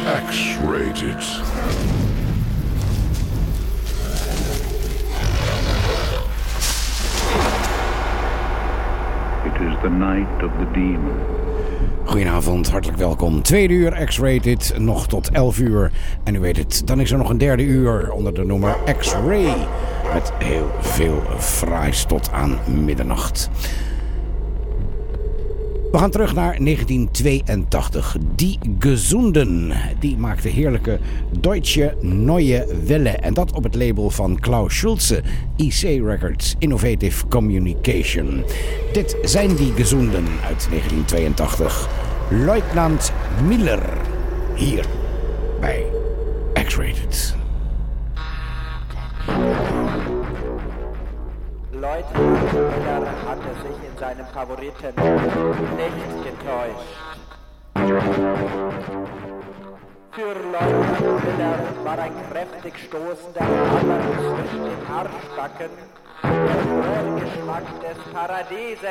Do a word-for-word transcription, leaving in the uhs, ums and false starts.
X-Rated. It is the night of the demon. Goedenavond, hartelijk welkom. Tweede uur X-Rated, nog tot elf uur. En u weet het, dan is er nog een derde uur onder de noemer X-Ray. Met heel veel fraais tot aan middernacht. We gaan terug naar negentien tweeëntachtig. Die Gesunden, die maakte heerlijke Deutsche Neue Welle. En dat op het label van Klaus Schulze, I C Records, Innovative Communication. Dit zijn die Gesunden uit negentien tweeëntachtig. Luitenant Miller, hier bij X-Rated. Leutnant Miller hatte sich in seinem Favoriten nicht getäuscht. Für Leutnant Miller war ein kräftig stoßender Hammer zwischen den Arschbacken der Vorgeschmack des Paradieses.